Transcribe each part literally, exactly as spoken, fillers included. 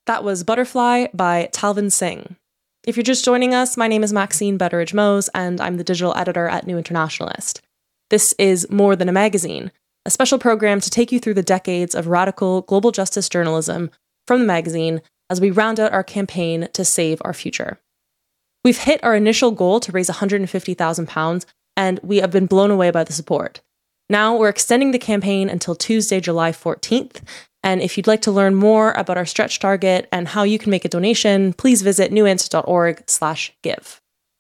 That was Butterfly by Talvin Singh. If you're just joining us, my name is Maxine Betteridge-Mose, and I'm the digital editor at New Internationalist. This is More Than a Magazine, a special program to take you through the decades of radical global justice journalism from the magazine as we round out our campaign to save our future. We've hit our initial goal to raise one hundred fifty thousand pounds, and we have been blown away by the support. Now we're extending the campaign until Tuesday, July fourteenth, and if you'd like to learn more about our stretch target and how you can make a donation, please visit newint.org slash give.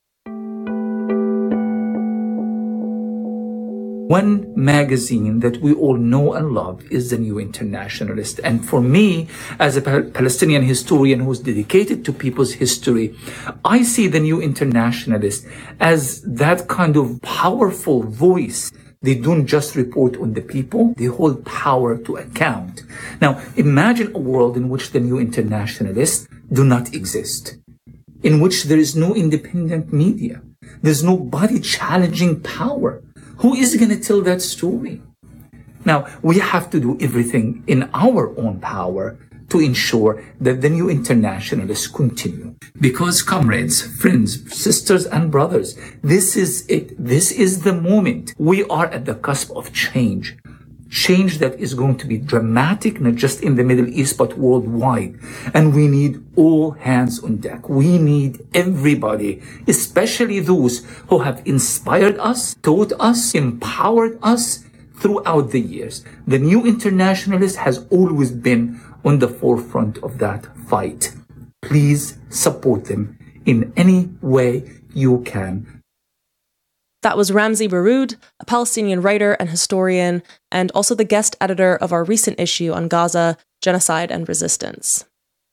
One magazine that we all know and love is the New Internationalist. And for me, as a Palestinian historian who's dedicated to people's history, I see the New Internationalist as that kind of powerful voice. They don't just report on the people, they hold power to account. Now, imagine a world in which the New Internationalists do not exist, in which there is no independent media, there's nobody challenging power. Who is going to tell that story? Now, we have to do everything in our own power to ensure that the New Internationalists continue. Because, comrades, friends, sisters, and brothers, this is it. This is the moment. We are at the cusp of change. Change that is going to be dramatic, not just in the Middle East, but worldwide. And we need all hands on deck. We need everybody, especially those who have inspired us, taught us, empowered us throughout the years. The New Internationalist has always been on the forefront of that fight. Please support them in any way you can. That was Ramzy Baroud, a Palestinian writer and historian, and also the guest editor of our recent issue on Gaza, Genocide and Resistance.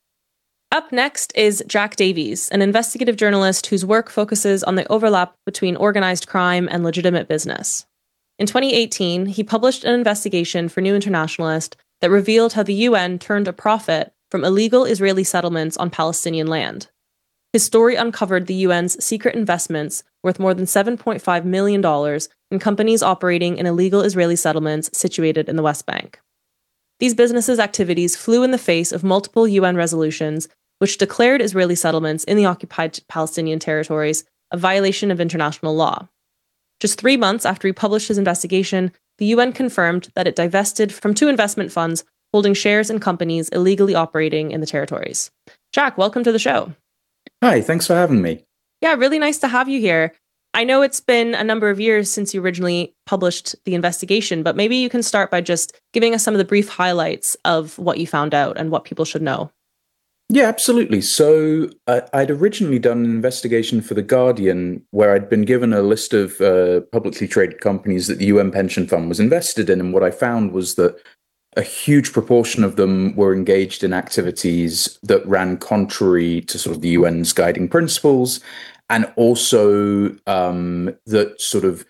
Up next is Jack Davies, an investigative journalist whose work focuses on the overlap between organized crime and legitimate business. In twenty eighteen, he published an investigation for New Internationalist that revealed how the U N turned a profit from illegal Israeli settlements on Palestinian land. His story uncovered the U N's secret investments worth more than seven point five million dollars in companies operating in illegal Israeli settlements situated in the West Bank. These businesses' activities flew in the face of multiple U N resolutions which declared Israeli settlements in the occupied Palestinian territories a violation of international law. Just three months after he published his investigation, the U N confirmed that it divested from two investment funds holding shares in companies illegally operating in the territories. Jack, welcome to the show. Hi, thanks for having me. Yeah, really nice to have you here. I know it's been a number of years since you originally published the investigation, but maybe you can start by just giving us some of the brief highlights of what you found out and what people should know. Yeah, absolutely. So uh, I'd originally done an investigation for The Guardian where I'd been given a list of uh, publicly traded companies that the U N Pension Fund was invested in. And what I found was that a huge proportion of them were engaged in activities that ran contrary to sort of the U N's guiding principles, and also um, that sort of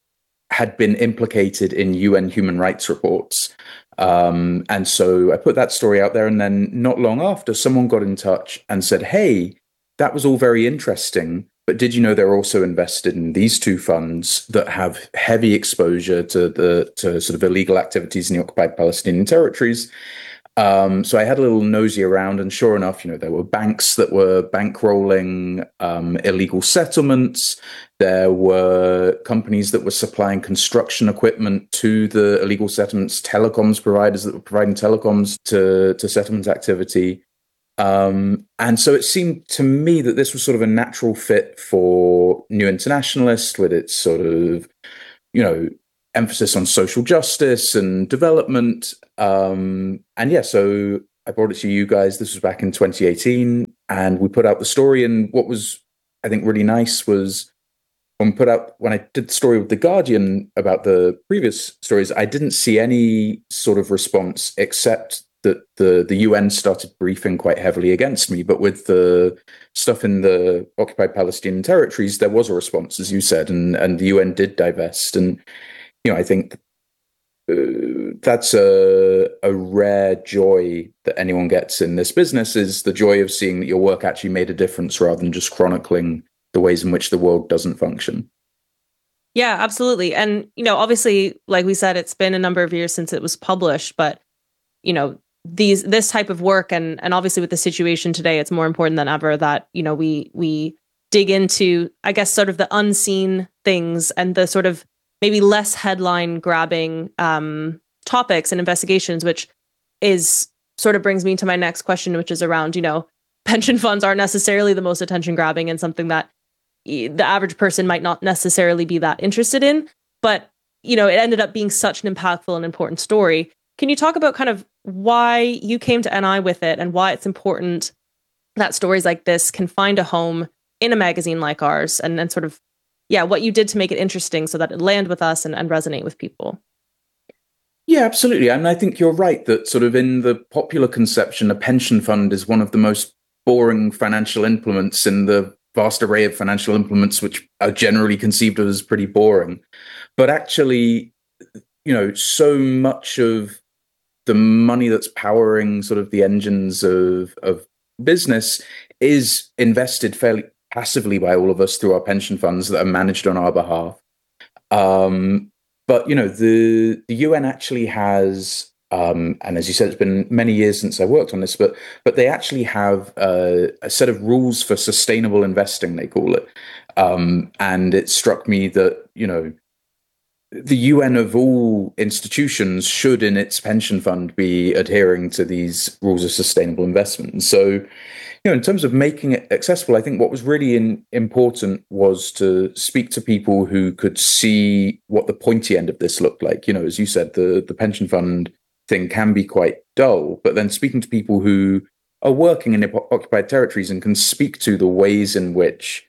had been implicated in U N human rights reports. Um, and so I put that story out there, and then not long after, someone got in touch and said, hey, that was all very interesting, but did you know they're also invested in these two funds that have heavy exposure to the to sort of illegal activities in the occupied Palestinian territories? Um, so I had a little nosy around, and sure enough, you know, there were banks that were bankrolling um, illegal settlements. There were companies that were supplying construction equipment to the illegal settlements, telecoms providers that were providing telecoms to, to settlement activity. Um, and so it seemed to me that this was sort of a natural fit for New Internationalist with its sort of, you know, emphasis on social justice and development. Um, and yeah, so I brought it to you guys. This was back in twenty eighteen, and we put out the story. And what was, I think, really nice was when we put out, when I did the story with The Guardian about the previous stories, I didn't see any sort of response except that the, the U N started briefing quite heavily against me. But with the stuff in the occupied Palestinian territories, there was a response, as you said, and, and the U N did divest. And, you know, I think uh, that's a, a rare joy that anyone gets in this business, is the joy of seeing that your work actually made a difference rather than just chronicling the ways in which the world doesn't function. Yeah, absolutely. And, you know, obviously, like we said, it's been a number of years since it was published, but, you know, these this type of work, and and obviously with the situation today, it's more important than ever that, you know, we we dig into, I guess, sort of the unseen things and the sort of maybe less headline grabbing um, topics and investigations, which is sort of brings me to my next question, which is around, you know, pension funds aren't necessarily the most attention grabbing and something that the average person might not necessarily be that interested in. But, you know, it ended up being such an impactful and important story. Can you talk about kind of why you came to N I with it and why it's important that stories like this can find a home in a magazine like ours, and then sort of, yeah, what you did to make it interesting so that it land with us and, and resonate with people? Yeah, absolutely. And I think you're right that sort of in the popular conception, a pension fund is one of the most boring financial implements in the vast array of financial implements, which are generally conceived of as pretty boring. But actually, you know, so much of the money that's powering sort of the engines of, of business is invested fairly passively by all of us through our pension funds that are managed on our behalf. Um, but, you know, the the U N actually has, um, and as you said, it's been many years since I worked on this, but but they actually have uh, a set of rules for sustainable investing, they call it. Um, and it struck me that, you know, the U N of all institutions should in its pension fund be adhering to these rules of sustainable investment. So, you know, in terms of making it accessible, I think what was really in, important was to speak to people who could see what the pointy end of this looked like. You know, as you said, the, the pension fund thing can be quite dull, but then speaking to people who are working in occupied territories and can speak to the ways in which,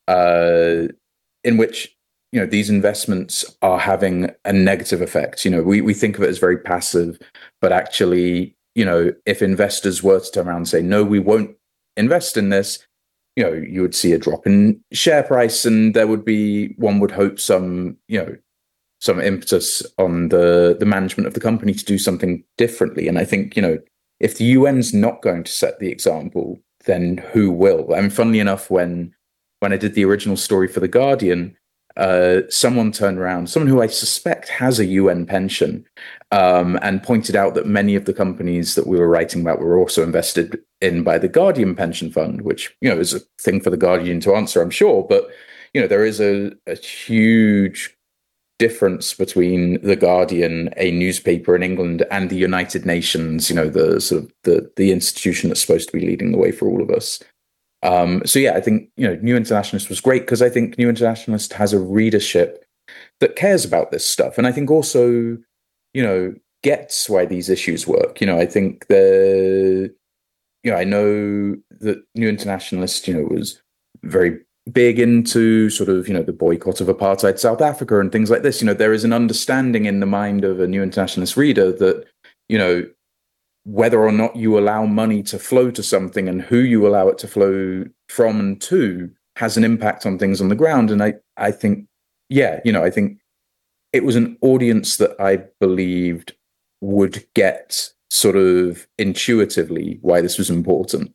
uh, in which, you know, these investments are having a negative effect. You know, we, we think of it as very passive, but actually, you know, if investors were to turn around and say, no, we won't invest in this, you know, you would see a drop in share price, and there would be, one would hope, some, you know, some impetus on the, the management of the company to do something differently. And I think, you know, if the U N's not going to set the example, then who will? I mean, funnily enough, when when I did the original story for The Guardian, Uh, someone turned around, someone who I suspect has a U N pension, um, and pointed out that many of the companies that we were writing about were also invested in by the Guardian pension fund, which, you know, is a thing for the Guardian to answer, I'm sure. But, you know, there is a, a huge difference between the Guardian, a newspaper in England, and the United Nations, you know, the sort of the, the institution that's supposed to be leading the way for all of us. Um, so, yeah, I think, you know, New Internationalist was great because I think New Internationalist has a readership that cares about this stuff. And I think also, you know, gets why these issues work. You know, I think the, you know, I know that New Internationalist, you know, was very big into sort of, you know, the boycott of apartheid South Africa and things like this. You know, there is an understanding in the mind of a New Internationalist reader that, you know, whether or not you allow money to flow to something and who you allow it to flow from and to has an impact on things on the ground. And I, I think, yeah, you know, I think it was an audience that I believed would get sort of intuitively why this was important.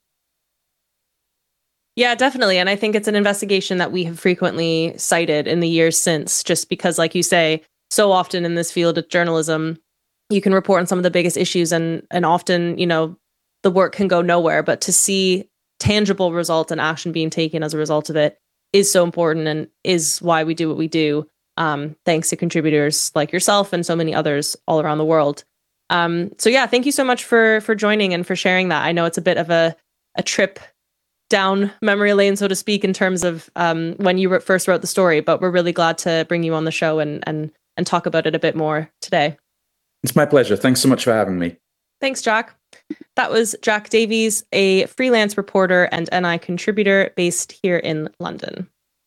Yeah, definitely. And I think it's an investigation that we have frequently cited in the years since, just because, like you say, so often in this field of journalism, you can report on some of the biggest issues and and often, you know, the work can go nowhere. But to see tangible results and action being taken as a result of it is so important and is why we do what we do. Um, thanks to contributors like yourself and so many others all around the world. Um, so yeah, thank you so much for for joining and for sharing that. I know it's a bit of a a trip down memory lane, so to speak, in terms of um, when you first wrote the story, but we're really glad to bring you on the show and and and talk about it a bit more today. It's my pleasure. Thanks so much for having me. Thanks, Jack. That was Jack Davies, a freelance reporter and N I contributor based here in London.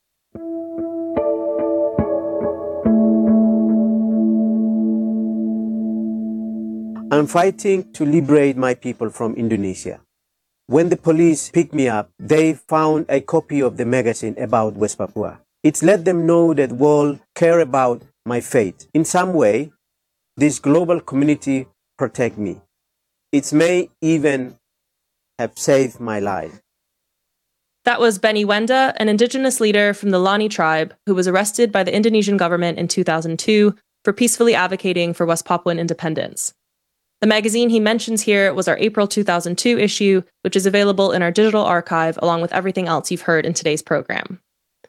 I'm fighting to liberate my people from Indonesia. When the police picked me up, they found a copy of the magazine about West Papua. It let them know that the world care about my fate. In some way, this global community protect me. It may even have saved my life. That was Benny Wenda, an indigenous leader from the Lani tribe who was arrested by the Indonesian government in two thousand two for peacefully advocating for West Papuan independence. The magazine he mentions here was our April two thousand two issue, which is available in our digital archive along with everything else you've heard in today's program.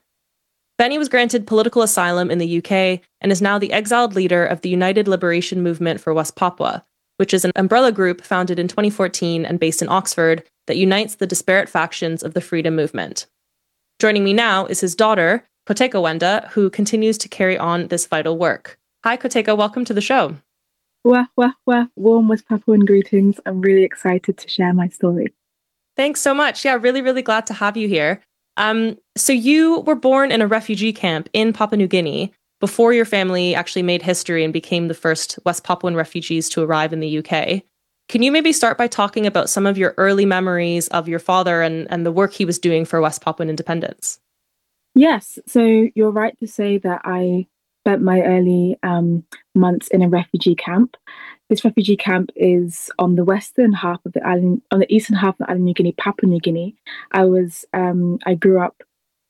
Benny was granted political asylum in the U K and is now the exiled leader of the United Liberation Movement for West Papua, which is an umbrella group founded in twenty fourteen and based in Oxford that unites the disparate factions of the freedom movement. Joining me now is his daughter, Koteka Wenda, who continues to carry on this vital work. Hi, Koteka, welcome to the show. Wah, wah, wah. Warm West Papuan greetings. I'm really excited to share my story. Thanks so much. Yeah, really, really glad to have you here. Um, so you were born in a refugee camp in Papua New Guinea before your family actually made history and became the first West Papuan refugees to arrive in the U K. Can you maybe start by talking about some of your early memories of your father and, and the work he was doing for West Papuan independence? Yes, so you're right to say that I spent my early um, months in a refugee camp. This refugee camp is on the western half of the island, on the eastern half of the island New Guinea, Papua New Guinea. I was, um, I grew up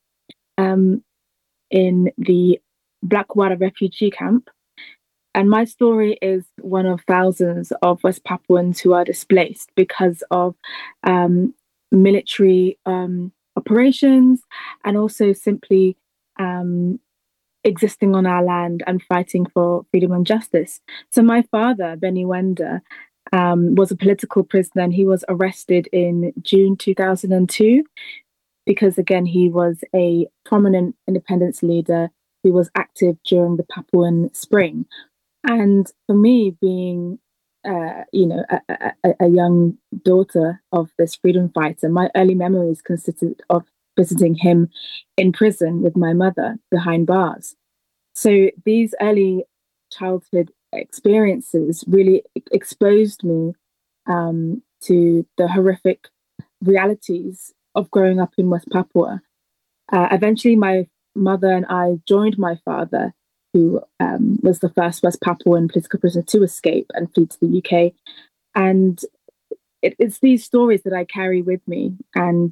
um, in the Blackwada refugee camp, and my story is one of thousands of West Papuans who are displaced because of um, military um, operations and also simply um, existing on our land and fighting for freedom and justice. So my father, Benny Wenda, um, was a political prisoner, and he was arrested in June two thousand two because, again, he was a prominent independence leader who was active during the Papuan Spring. And for me, being, uh, you know, a, a, a young daughter of this freedom fighter, my early memories consisted of visiting him in prison with my mother behind bars. So these early childhood experiences really exposed me um, to the horrific realities of growing up in West Papua. Uh, eventually, my mother and I joined my father, who um, was the first West Papuan political prisoner to escape and flee to the U K. And it, it's these stories that I carry with me. And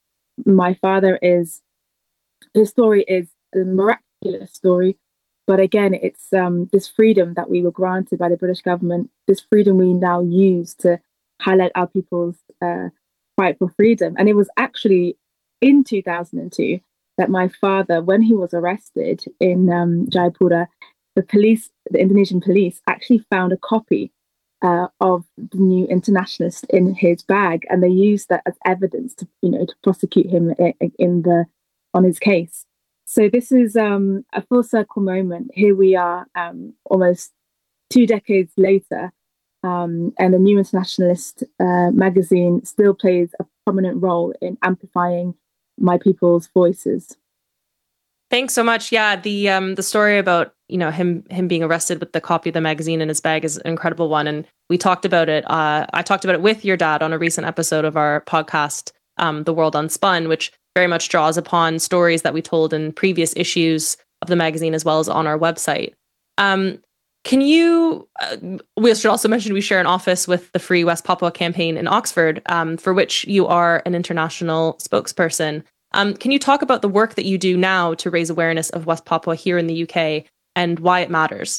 my father is, his story is a miraculous story. But again, it's um, this freedom that we were granted by the British government, this freedom we now use to highlight our people's uh, fight for freedom. And it was actually in two thousand two that my father, when he was arrested in um, Jayapura, the police, the Indonesian police, actually found a copy uh, of the New Internationalist in his bag, and they used that as evidence to, you know, to prosecute him in, in the on his case. So this is um, a full circle moment. Here we are, um, almost two decades later, um, and the New Internationalist uh, magazine still plays a prominent role in amplifying my people's voices. Thanks so much. Yeah, the um, the story about, you know, him him being arrested with the copy of the magazine in his bag is an incredible one, and we talked about it. Uh, I talked about it with your dad on a recent episode of our podcast, um, The World Unspun, which very much draws upon stories that we told in previous issues of the magazine as well as on our website. Um, can you, uh, we should also mention we share an office with the Free West Papua campaign in Oxford, um, for which you are an international spokesperson. Um, can you talk about the work that you do now to raise awareness of West Papua here in the U K and why it matters?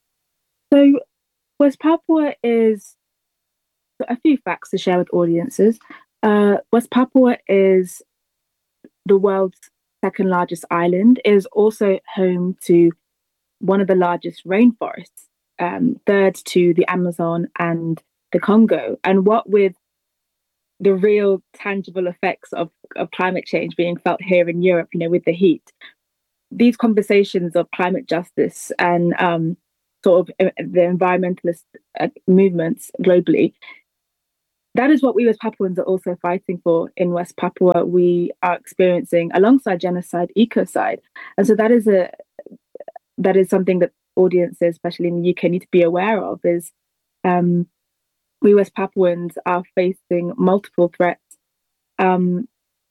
So West Papua is, a few facts to share with audiences. Uh, West Papua is the world's second largest island. It is also home to one of the largest rainforests, um, third to the Amazon and the Congo. And what with the real tangible effects of, of climate change being felt here in Europe, you know, with the heat, these conversations of climate justice and um, sort of uh, the environmentalist uh, movements globally, that is what we as Papuans are also fighting for in West Papua. We are experiencing, alongside genocide, ecocide. And so that is a that is something that audiences, especially in the U K, need to be aware of, is um, we West Papuans are facing multiple threats. Um,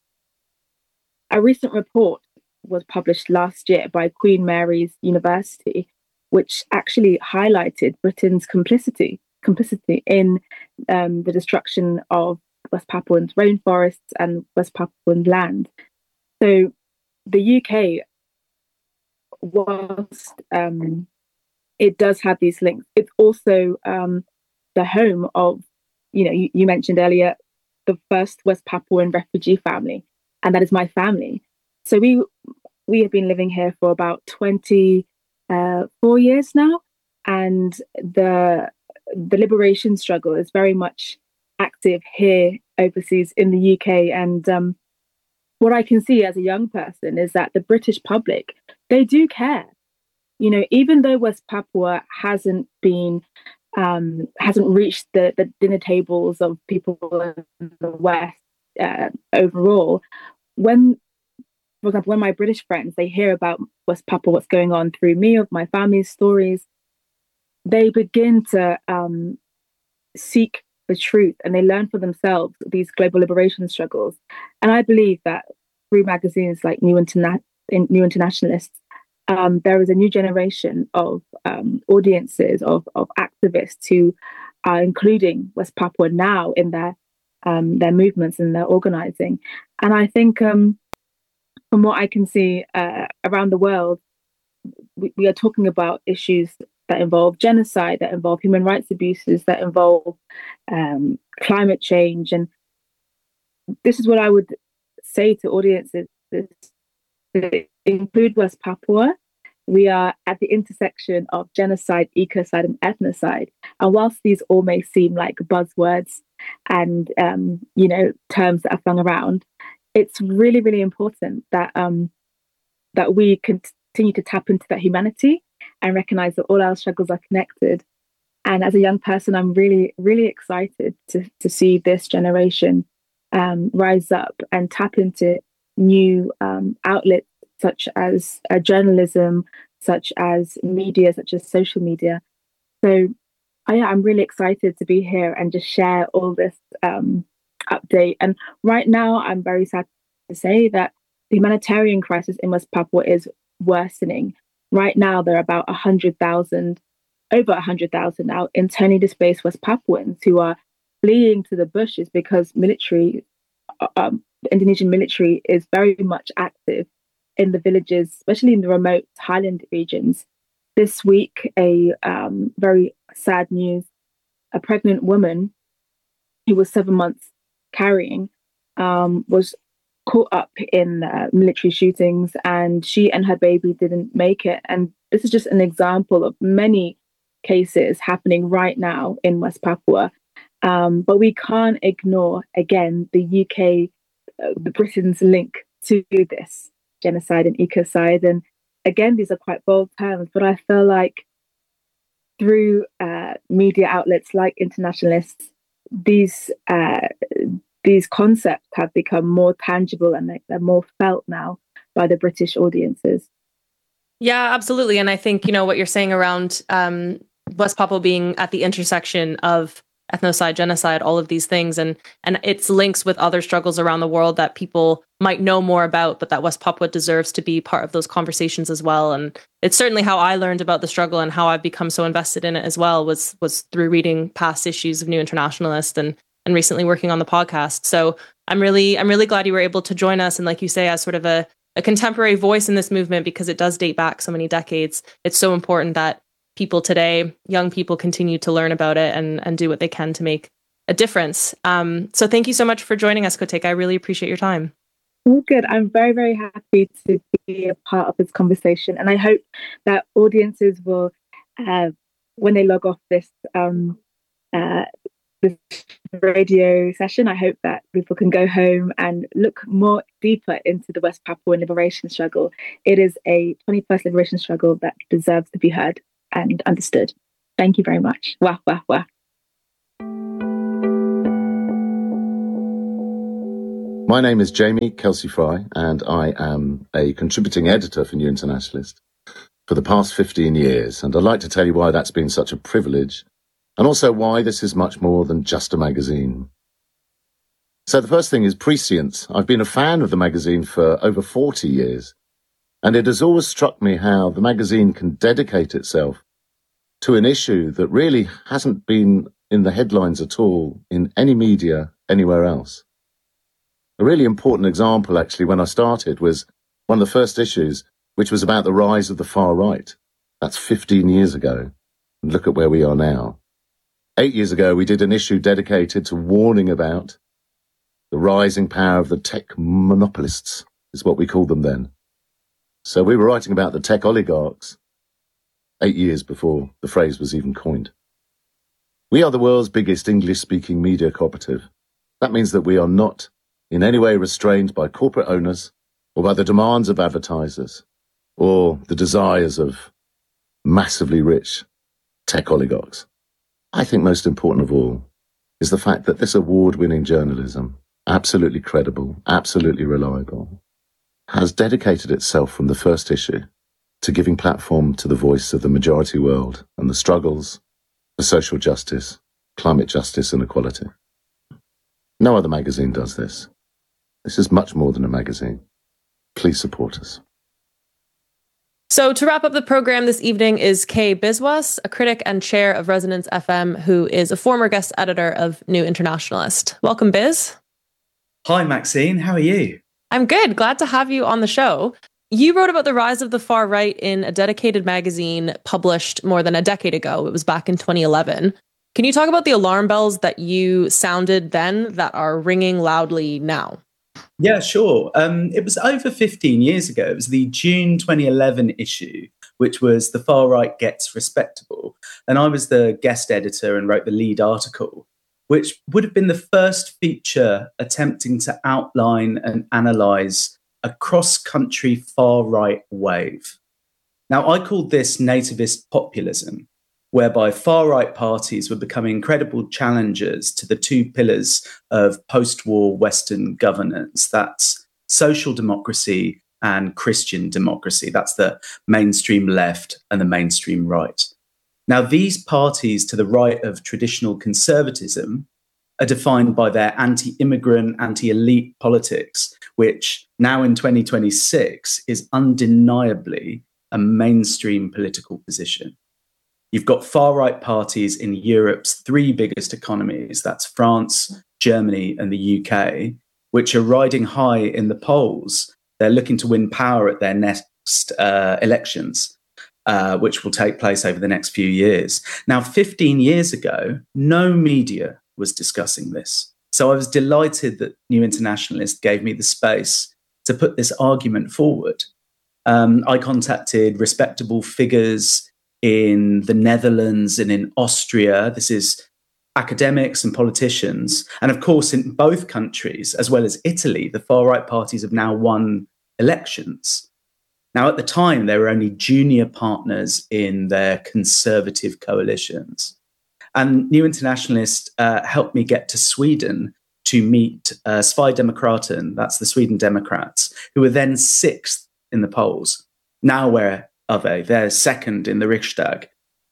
a recent report was published last year by Queen Mary's University, which actually highlighted Britain's complicity complicity in um, the destruction of West Papuans' rainforests and West Papuan land. So the U K, whilst um, it does have these links, it's also um, the home of, you know, you, you mentioned earlier, the first West Papuan refugee family, and that is my family. So we we have been living here for about twenty-four years now, and the the liberation struggle is very much active here overseas in the U K. And um, what I can see as a young person is that the British public, they do care. You know, even though West Papua hasn't been um, hasn't reached the, the dinner tables of people in the West uh, overall, when, for example, when my British friends, they hear about West Papua, what's going on through me, of my family's stories, they begin to um, seek the truth, and they learn for themselves these global liberation struggles. And I believe that through magazines like New, Interna- New Internationalists, um, there is a new generation of um, audiences, of, of activists who are including West Papua now in their um, their movements and their organizing. And I think um, from what I can see uh, around the world, we, we are talking about issues that involve genocide, that involve human rights abuses, that involve um, climate change. And this is what I would say to audiences, is to include West Papua. We are at the intersection of genocide, ecocide, and ethnocide. And whilst these all may seem like buzzwords and, um, you know, terms that are flung around, it's really, really important that um, that we continue to tap into that humanity and recognize that all our struggles are connected. And as a young person, I'm really, really excited to, to see this generation um, rise up and tap into new um, outlets such as uh, journalism, such as media, such as social media. So I, I'm really excited to be here and just share all this um, update. And right now, I'm very sad to say that the humanitarian crisis in West Papua is worsening. Right now, there are about one hundred thousand, over one hundred thousand now, internally displaced West Papuans who are fleeing to the bushes because military, um, the Indonesian military is very much active in the villages, especially in the remote highland regions. This week, a um, very sad news, a pregnant woman who was seven months carrying um, was caught up in uh, military shootings, and she and her baby didn't make it. And this is just an example of many cases happening right now in West Papua. Um, but we can't ignore, again, the U K, uh, the Britain's link to this genocide and ecocide. And again, these are quite bold terms, but I feel like through uh, media outlets like Internationalists, these uh, these concepts have become more tangible and they're more felt now by the British audiences. Yeah, absolutely. And I think, you know, what you're saying around um, West Papua being at the intersection of ethnocide, genocide, all of these things, and and its links with other struggles around the world that people might know more about, but that West Papua deserves to be part of those conversations as well. And it's certainly how I learned about the struggle and how I've become so invested in it as well, was was through reading past issues of New Internationalist and and recently working on the podcast. So I'm really I'm really glad you were able to join us, and like you say, as sort of a, a contemporary voice in this movement, because it does date back so many decades. It's so important that people today, young people, continue to learn about it and, and do what they can to make a difference. Um, so thank you so much for joining us, Koteka. I really appreciate your time. All good. I'm very, very happy to be a part of this conversation. And I hope that audiences will, uh, when they log off this, um, uh, this radio session, I hope that people can go home and look more deeper into the West Papuan liberation struggle. It is a twenty-first liberation struggle that deserves to be heard and understood. Thank you very much. Wah, wah, wah. My name is Jamie Kelsey-Fry, and I am a contributing editor for New Internationalist for the past fifteen years. And I'd like to tell you why that's been such a privilege, and also why this is much more than just a magazine. So the first thing is prescience. I've been a fan of the magazine for over forty years. And it has always struck me how the magazine can dedicate itself to an issue that really hasn't been in the headlines at all in any media anywhere else. A really important example, actually, when I started was one of the first issues, which was about the rise of the far right. That's fifteen years ago. And look at where we are now. Eight years ago, we did an issue dedicated to warning about the rising power of the tech monopolists, is what we called them then. So we were writing about the tech oligarchs eight years before the phrase was even coined. We are the world's biggest English-speaking media cooperative. That means that we are not in any way restrained by corporate owners or by the demands of advertisers or the desires of massively rich tech oligarchs. I think most important of all is the fact that this award-winning journalism, absolutely credible, absolutely reliable, has dedicated itself from the first issue to giving platform to the voice of the majority world and the struggles for social justice, climate justice and equality. No other magazine does this. This is much more than a magazine. Please support us. So to wrap up the program this evening is Kay Biswas, a critic and chair of Resonance F M, who is a former guest editor of New Internationalist. Welcome, Biz. Hi, Maxine. How are you? I'm good. Glad to have you on the show. You wrote about the rise of the far right in a dedicated magazine published more than a decade ago. It was back in twenty eleven. Can you talk about the alarm bells that you sounded then that are ringing loudly now? Yeah, sure. Um, it was over fifteen years ago. It was the June twenty eleven issue, which was The Far Right Gets Respectable. And I was the guest editor and wrote the lead article, which would have been the first feature attempting to outline and analyse a cross-country far-right wave. Now, I called this nativist populism, whereby far-right parties were becoming credible challengers to the two pillars of post-war Western governance. That's social democracy and Christian democracy. That's the mainstream left and the mainstream right. Now, these parties to the right of traditional conservatism are defined by their anti-immigrant, anti-elite politics, which now in twenty twenty-six is undeniably a mainstream political position. You've got far-right parties in Europe's three biggest economies, that's France, Germany, and the U K, which are riding high in the polls. They're looking to win power at their next uh, elections, uh, which will take place over the next few years. Now, fifteen years ago, no media was discussing this. So I was delighted that New Internationalist gave me the space to put this argument forward. Um, I contacted respectable figures in the Netherlands and in Austria. This is academics and politicians. And of course, in both countries, as well as Italy, the far-right parties have now won elections. Now, at the time, they were only junior partners in their conservative coalitions. And New Internationalist uh, helped me get to Sweden to meet uh, Sverigedemokraterna, that's the Sweden Democrats, who were then sixth in the polls. Now where are they? They're second in the Riksdag.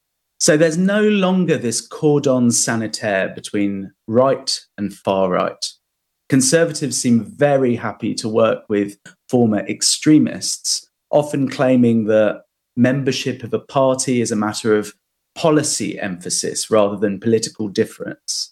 So there's no longer this cordon sanitaire between right and far right. Conservatives seem very happy to work with former extremists, often claiming that membership of a party is a matter of policy emphasis rather than political difference.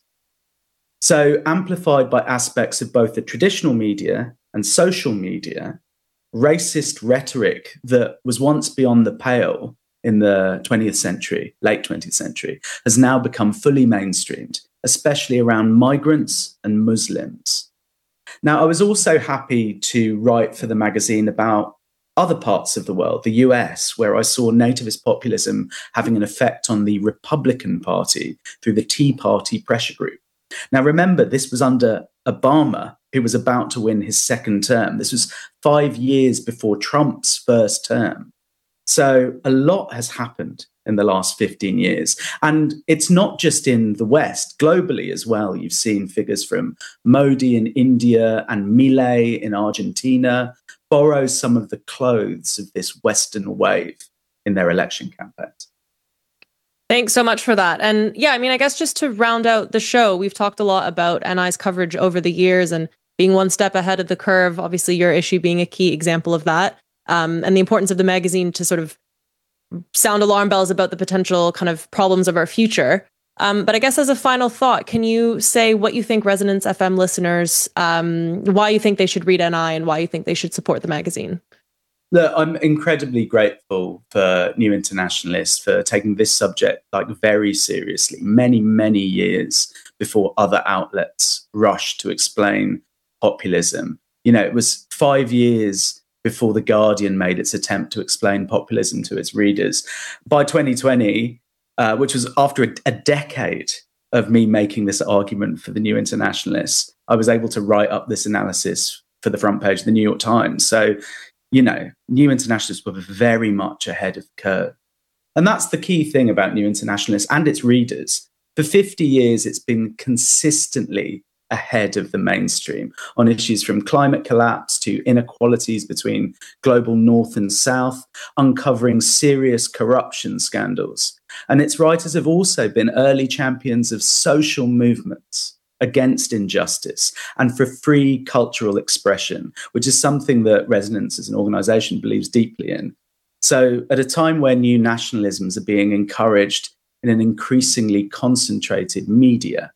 So, amplified by aspects of both the traditional media and social media, racist rhetoric that was once beyond the pale in the twentieth century, late twentieth century, has now become fully mainstreamed, especially around migrants and Muslims. Now, I was also happy to write for the magazine about other parts of the world, the U S, where I saw nativist populism having an effect on the Republican Party through the Tea Party pressure group. Now, remember, this was under Obama, who was about to win his second term. This was five years before Trump's first term. So a lot has happened in the last fifteen years. And it's not just in the West, globally as well. You've seen figures from Modi in India and Milei in Argentina borrow some of the clothes of this Western wave in their election campaigns. Thanks so much for that. And yeah, I mean, I guess just to round out the show, we've talked a lot about N I's coverage over the years and being one step ahead of the curve. Obviously, your issue being a key example of that, um, and the importance of the magazine to sort of sound alarm bells about the potential kind of problems of our future. Um, but I guess as a final thought, can you say what you think Resonance F M listeners, um, why you think they should read N I and why you think they should support the magazine? Look, I'm incredibly grateful for New Internationalists for taking this subject like very seriously, many, many years before other outlets rushed to explain populism. You know, it was five years before The Guardian made its attempt to explain populism to its readers. By twenty twenty, uh, which was after a, a decade of me making this argument for the New Internationalists, I was able to write up this analysis for the front page of the New York Times. So, you know, New Internationalists were very much ahead of the curve. And that's the key thing about New Internationalists and its readers. For fifty years, it's been consistently ahead of the mainstream on issues from climate collapse to inequalities between global north and south, uncovering serious corruption scandals. And its writers have also been early champions of social movements against injustice and for free cultural expression, which is something that Resonance as an organisation believes deeply in. So at a time where new nationalisms are being encouraged in an increasingly concentrated media,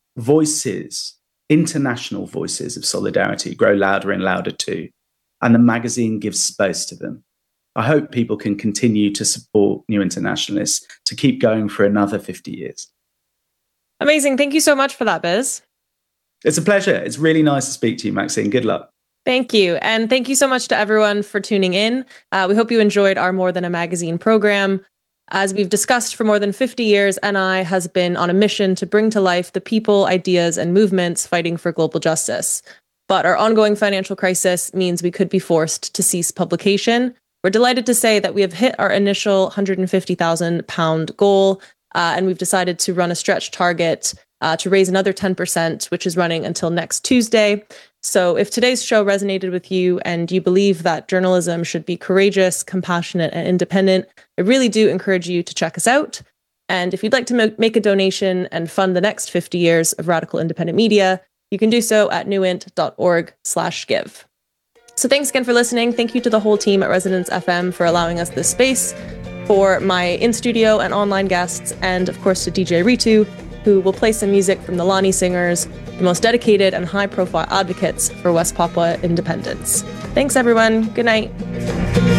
voices, international voices of solidarity grow louder and louder too, and the magazine gives space to them. I hope people can continue to support New Internationalists to keep going for another fifty years. Amazing. Thank you so much for that, Biz. It's a pleasure. It's really nice to speak to you, Maxine. Good luck. Thank you. And thank you so much to everyone for tuning in. Uh, we hope you enjoyed our More Than a Magazine program. As we've discussed for more than fifty years, N I has been on a mission to bring to life the people, ideas, and movements fighting for global justice. But our ongoing financial crisis means we could be forced to cease publication. We're delighted to say that we have hit our initial one hundred fifty thousand pound goal, uh, and we've decided to run a stretch target uh, to raise another ten percent, which is running until next Tuesday. So if today's show resonated with you and you believe that journalism should be courageous, compassionate, and independent, I really do encourage you to check us out. And if you'd like to mo- make a donation and fund the next fifty years of radical independent media, you can do so at newint.org slash give. So thanks again for listening. Thank you to the whole team at Resonance F M for allowing us this space, for my in-studio and online guests, and of course to D J Ritu, who will play some music from the Lani Singers, the most dedicated and high-profile advocates for West Papua independence. Thanks, everyone. Good night.